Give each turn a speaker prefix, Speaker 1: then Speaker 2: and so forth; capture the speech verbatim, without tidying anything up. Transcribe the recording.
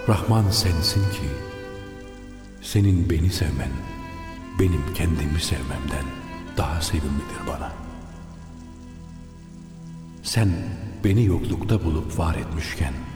Speaker 1: Rahman sensin ki, senin beni sevmen, benim kendimi sevmemden daha sevimlidir bana. Sen beni yoklukta bulup var etmişken,